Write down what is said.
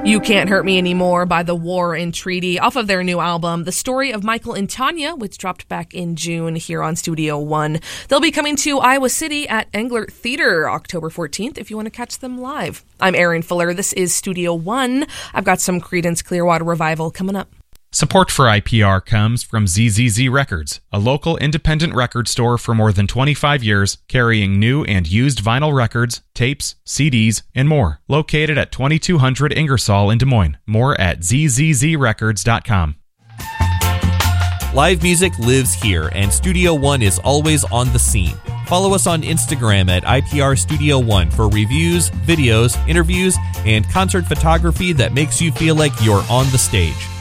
You Can't Hurt Me Anymore by The War and Treaty off of their new album, The Story of Michael and Tanya, which dropped back in June here on Studio One. They'll be coming to Iowa City at Englert Theater October 14th if you want to catch them live. I'm Erin Fuller. This is Studio One. I've got some Creedence Clearwater Revival coming up. Support for IPR comes from ZZZ Records, a local independent record store for more than 25 years, carrying new and used vinyl records, tapes, CDs, and more. Located at 2200 Ingersoll in Des Moines. More at zzzrecords.com. Live music lives here, and Studio One is always on the scene. Follow us on Instagram at IPR Studio One for reviews, videos, interviews, and concert photography that makes you feel like you're on the stage.